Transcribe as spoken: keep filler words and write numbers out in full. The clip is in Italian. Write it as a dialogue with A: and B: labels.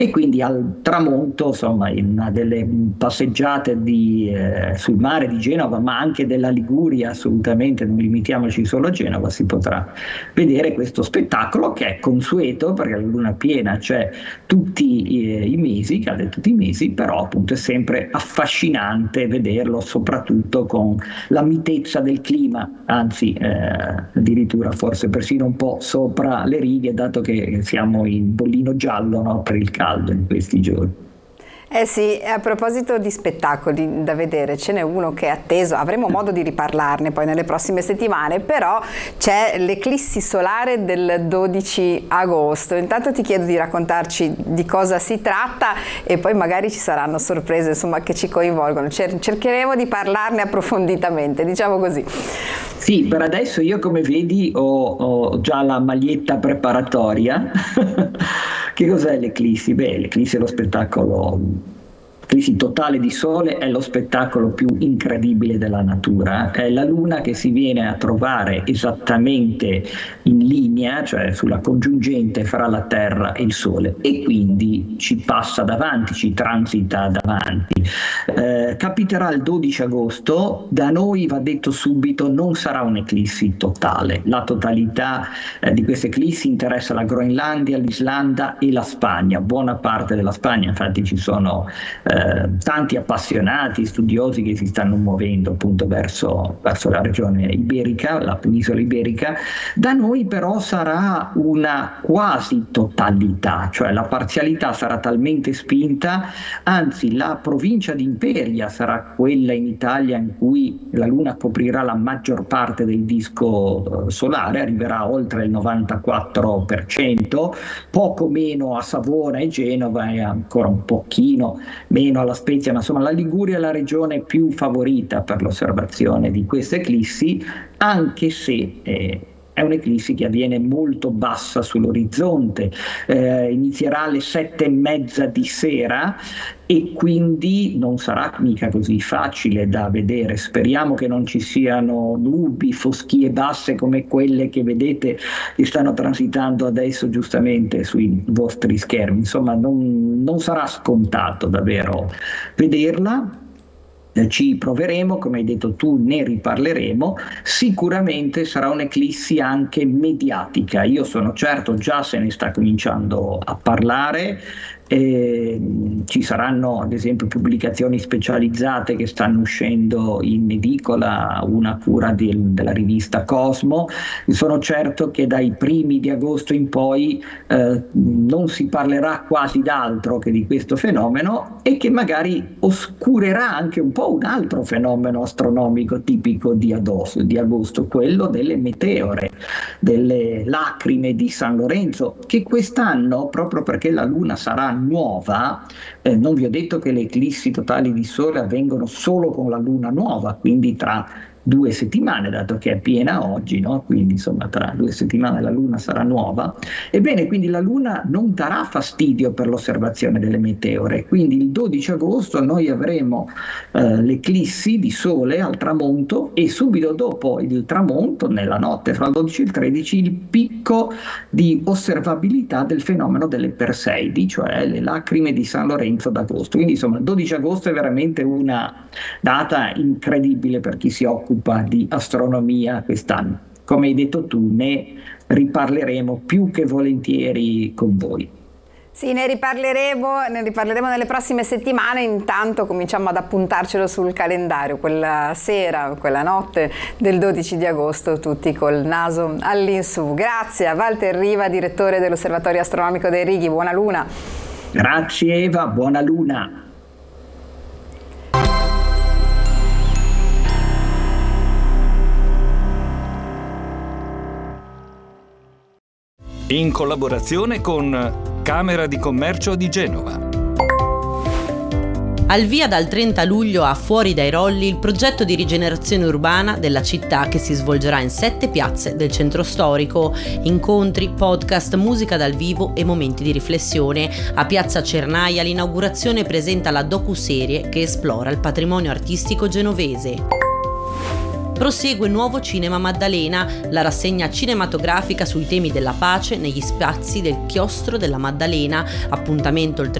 A: E quindi al tramonto, insomma, in una delle passeggiate di, eh, sul mare di Genova, ma anche della Liguria, assolutamente, non limitiamoci solo a Genova, si potrà vedere questo spettacolo che è consueto, perché la luna piena c'è tutti i, i mesi, cade tutti i mesi, però appunto è sempre affascinante vederlo, soprattutto con la mitezza del clima, anzi eh, addirittura forse persino un po' sopra le righe, dato che siamo in bollino giallo, no, per il caldo in questi giorni.
B: Eh sì, a proposito di spettacoli da vedere, ce n'è uno che è atteso, avremo modo di riparlarne poi nelle prossime settimane, però c'è l'eclissi solare del dodici agosto. Intanto ti chiedo di raccontarci di cosa si tratta e poi magari ci saranno sorprese, insomma, che ci coinvolgono. Cercheremo di parlarne approfonditamente, diciamo così.
A: Sì, per adesso io, come vedi, ho, ho già la maglietta preparatoria. Che cos'è l'eclissi? Beh, l'eclissi è lo spettacolo, l'eclissi totale di sole è lo spettacolo più incredibile della natura. È la luna che si viene a trovare esattamente in linea, cioè sulla congiungente fra la Terra e il Sole, e quindi ci passa davanti, ci transita davanti. Eh, capiterà il dodici agosto. Da noi, va detto subito, non sarà un'eclissi totale. La totalità eh, di queste eclissi interessa la Groenlandia, l'Islanda e la Spagna, buona parte della Spagna. Infatti ci sono eh, tanti appassionati, studiosi che si stanno muovendo appunto verso, verso la regione iberica, la penisola iberica. Da noi però sarà una quasi totalità, cioè la parzialità sarà talmente spinta, anzi la provincia di Imperia sarà quella in Italia in cui la luna coprirà la maggior parte del disco solare, arriverà oltre il novantaquattro per cento, poco meno a Savona e Genova e ancora un pochino meno alla Spezia, ma insomma la Liguria è la regione più favorita per l'osservazione di queste eclissi, anche se eh, è un'eclissi che avviene molto bassa sull'orizzonte, eh, inizierà alle sette e mezza di sera e quindi non sarà mica così facile da vedere. Speriamo che non ci siano nubi, foschie basse come quelle che vedete che stanno transitando adesso giustamente sui vostri schermi. Insomma, non, non sarà scontato davvero vederla. Ci proveremo, come hai detto tu, ne riparleremo. Sicuramente sarà un'eclissi anche mediatica. Io sono certo, già se ne sta cominciando a parlare. E ci saranno ad esempio pubblicazioni specializzate che stanno uscendo in edicola, una cura di, della rivista Cosmo. Sono certo che dai primi di agosto in poi eh, non si parlerà quasi d'altro che di questo fenomeno, e che magari oscurerà anche un po' un altro fenomeno astronomico tipico di agosto, di agosto, quello delle meteore, delle lacrime di San Lorenzo, che quest'anno, proprio perché la luna sarà nuova, eh, non vi ho detto che le eclissi totali di sole avvengono solo con la luna nuova, quindi tra due settimane, dato che è piena oggi, no? Quindi insomma tra due settimane la luna sarà nuova. Ebbene, quindi la luna non darà fastidio per l'osservazione delle meteore, quindi il dodici agosto noi avremo eh, l'eclissi di sole al tramonto, e subito dopo il tramonto, nella notte fra il dodici e il tredici, il picco di osservabilità del fenomeno delle Perseidi, cioè le lacrime di San Lorenzo d'agosto. Quindi insomma il dodici agosto è veramente una data incredibile per chi si occupa di astronomia quest'anno. Come hai detto tu, ne riparleremo più che volentieri con voi.
B: Sì, ne riparleremo, ne riparleremo nelle prossime settimane. Intanto cominciamo ad appuntarcelo sul calendario, quella sera, quella notte del dodici di agosto, tutti col naso all'insù. Grazie a Walter Riva, direttore dell'Osservatorio Astronomico dei Righi. Buona luna.
A: Grazie Eva, buona luna.
C: In collaborazione con Camera di Commercio di Genova.
D: Al via dal trenta luglio a Fuori dai Rolli il progetto di rigenerazione urbana della città, che si svolgerà in sette piazze del centro storico. Incontri, podcast, musica dal vivo e momenti di riflessione. A Piazza Cernaia l'inaugurazione presenta la docuserie che esplora il patrimonio artistico genovese. prosegue Nuovo Cinema Maddalena, la rassegna cinematografica sui temi della pace negli spazi del Chiostro della Maddalena, appuntamento il